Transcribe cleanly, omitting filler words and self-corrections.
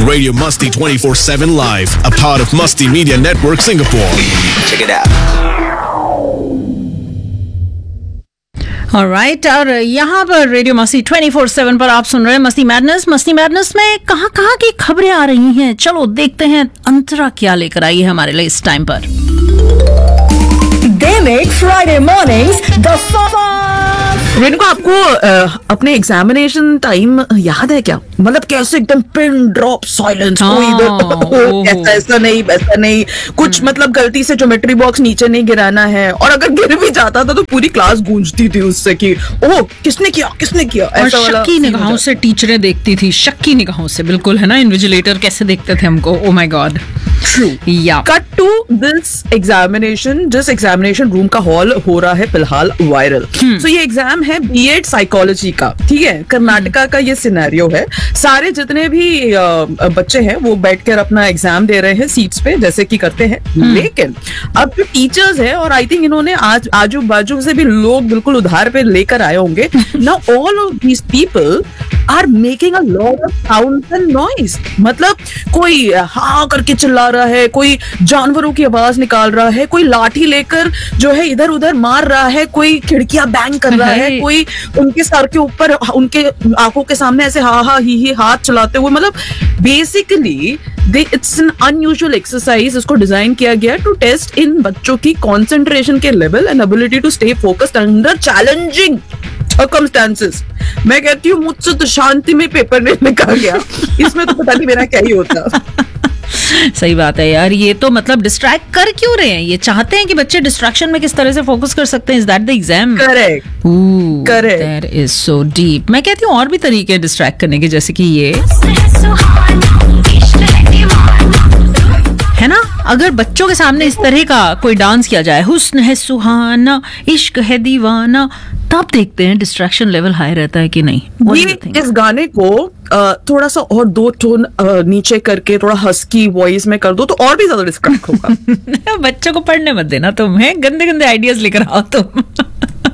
Radio Musty 24/7 Live, a part of Musty Media Network Singapore. Check it out. Alright, और यहाँ पर radio मस्ती 24/7 पर आप सुन रहे हैं मस्ती मैडनेस। मस्ती मैडनेस में कहाँ कहाँ की खबरें आ रही हैं, चलो देखते हैं अंतरा क्या लेकर आई है हमारे लिए इस टाइम पर। They make Friday mornings the fun. Renuka, आपको अपने एग्जामिनेशन टाइम याद है क्या? मतलब कैसे एकदम पिन ड्रॉप साइलेंस, कोई इधर ऐसा नहीं वैसा नहीं कुछ, मतलब गलती से ज्योमेट्री बॉक्स नीचे नहीं गिराना है, और अगर गिर भी जाता था तो पूरी क्लास गूंजती थी उससे कि ओह किसने किया और शक्की निगाहों से टीचरें देखती थी, शक्की निगाहों से, बिल्कुल है ना। इन्विजिलेटर कैसे देखते थे हमको, oh my God. True. Yeah. Cut to this examination. जिस एग्जामिनेशन रूम का हॉल हो रहा है फिलहाल वायरल। So ये एग्जाम है B.Ed साइकोलॉजी का, ठीक है। कर्नाटका का ये सिनेरियो है। सारे जितने भी बच्चे हैं वो बैठकर अपना एग्जाम दे रहे हैं सीट्स पे, जैसे कि करते हैं। लेकिन अब जो टीचर्स है, और आई थिंक इन्होंने आज आजू बाजू से भी लोग बिल्कुल उधार पे लेकर आए होंगे। Now all of these people are making a lot of sounds and noise. मतलब कोई हाँ करके चिल्ला रहा है, कोई जानवरों की आवाज निकाल रहा है, कोई लाठी लेकर जो है इधर उधर मार रहा है, कोई खिड़कियां बैंग कर रहा है, कोई उनके सर के ऊपर उनके आंखों के सामने ऐसे हा ही हाथ चलाते हुए। मतलब basically it's an unusual exercise. इसको डिजाइन किया गया टू टेस्ट इन बच्चों की कंसंट्रेशन के level and ability to stay focused under challenging circumstances। मैं कहती हूँ मुझसे तो शांति में पेपर नहीं लिखा गया, इसमें तो पता नहीं मेरा क्या ही होता। सही बात है यार, ये तो मतलब डिस्ट्रैक्ट कर क्यों रहे हैं? ये चाहते हैं कि बच्चे डिस्ट्रैक्शन में किस तरह से फोकस कर सकते हैं। Is that the exam? Correct, correct. That is so deep. मैं कहती हूँ और भी तरीके हैं डिस्ट्रैक्ट करने के, जैसे कि ये है ना, अगर बच्चों के सामने इस तरह का कोई डांस किया जाए, हुस्न है सुहाना इश्क है दीवाना, तब देखते हैं डिस्ट्रैक्शन लेवल हाई रहता है कि नहीं। ये इस गाने को थोड़ा सा और 2 टोन नीचे करके थोड़ा हस्की वॉइस में कर दो तो और भी ज्यादा डिस्ट्रैक्ट होगा। बच्चों को पढ़ने मत देना, तुम्हें गंदे गंदे आइडियाज लेकर आओ तुम।